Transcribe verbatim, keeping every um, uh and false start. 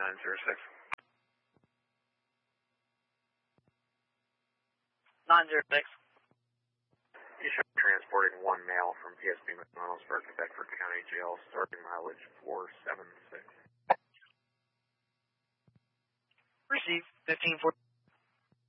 nine zero six. nine zero six. You should be transporting one male from P S B McDonaldsburg to Bedford County Jail, starting mileage four seven six. Receive fifteen forty.